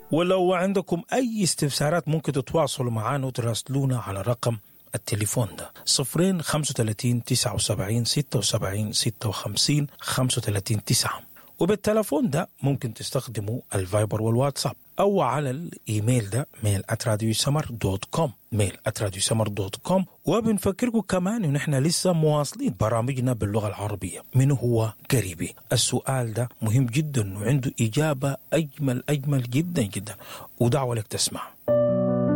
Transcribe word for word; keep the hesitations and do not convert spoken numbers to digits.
ولو عندكم أي استفسارات ممكن تتواصلوا معنا وتراسلونا على رقم التليفون ده صفرين خمسة وثلاثين تسعة وسبعين ستة وسبعين ستة وخمسين خمسة وثلاثين تسعة. وبالتلفون ده ممكن تستخدموا الفايبر والواتساب أو على الإيميل ده ميل آت راديو سمر دوت كوم ميل آت راديو سمر دوت كوم. وبنفكركم كمان إن إحنا لسه مواصلين برامجنا باللغة العربية. من هو قريبي؟ السؤال ده مهم جدا وعنده إجابة أجمل أجمل جدا جدا، ودعوة لك تسمع.